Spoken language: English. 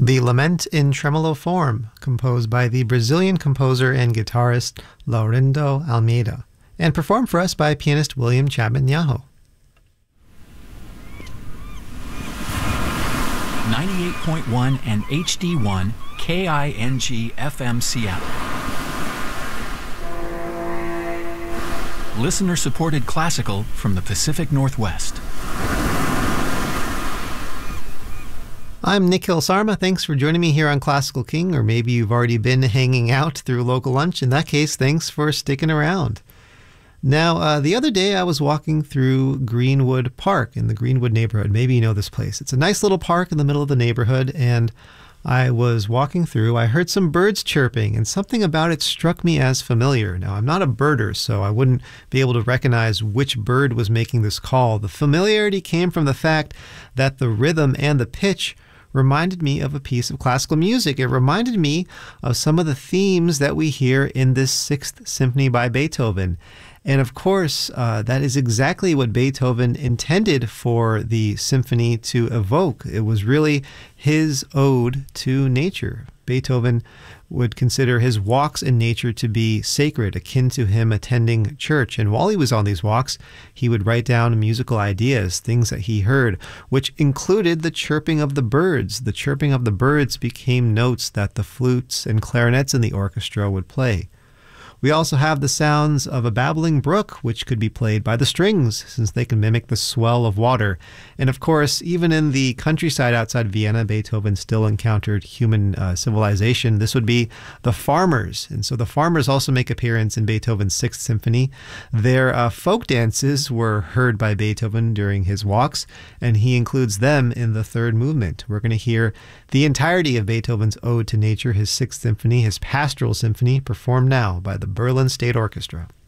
The Lament in Tremolo Form, composed by the Brazilian composer and guitarist Laurindo Almeida, and performed for us by pianist William Chapman Nyaho. 98.1 and HD1 KING FM Seattle. Listener-supported classical from the Pacific Northwest. I'm Nikhil Sarma. Thanks for joining me here on Classical King, or maybe you've already been hanging out through local lunch. In that case, thanks for sticking around. Now, the other day I was walking through Greenwood Park in the Greenwood neighborhood. Maybe you know this place. It's a nice little park in the middle of the neighborhood, and I was walking through. I heard some birds chirping, and something about it struck me as familiar. Now, I'm not a birder, so I wouldn't be able to recognize which bird was making this call. The familiarity came from the fact that the rhythm and the pitch reminded me of a piece of classical music. It reminded me of some of the themes that we hear in this Sixth Symphony by Beethoven. And of course, that is exactly what Beethoven intended for the symphony to evoke. It was really his ode to nature. Beethoven would consider his walks in nature to be sacred, akin to him attending church. And while he was on these walks, he would write down musical ideas, things that he heard, which included the chirping of the birds. The chirping of the birds became notes that the flutes and clarinets in the orchestra would play. We also have the sounds of a babbling brook, which could be played by the strings, since they can mimic the swell of water. And of course, even in the countryside outside Vienna, Beethoven still encountered human civilization. This would be the farmers. And so the farmers also make appearance in Beethoven's Sixth Symphony. Their folk dances were heard by Beethoven during his walks, and he includes them in the third movement. We're going to hear the entirety of Beethoven's Ode to Nature, his Sixth Symphony, his Pastoral Symphony, performed now by the Berlin State Orchestra.